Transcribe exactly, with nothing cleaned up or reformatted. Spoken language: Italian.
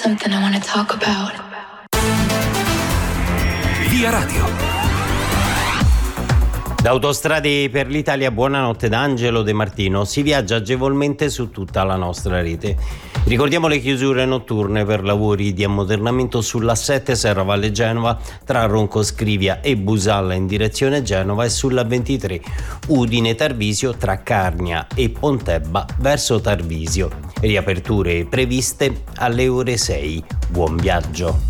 something I wanna talk about. Via Radio. Da Autostrade per l'Italia, buonanotte da Angelo De Martino. Si viaggia agevolmente su tutta la nostra rete. Ricordiamo le chiusure notturne per lavori di ammodernamento sull'A sette Serravalle Genova tra Ronco Scrivia e Busalla in direzione Genova e sulla ventitré Udine Tarvisio tra Carnia e Pontebba verso Tarvisio. Riaperture previste alle ore sei. Buon viaggio.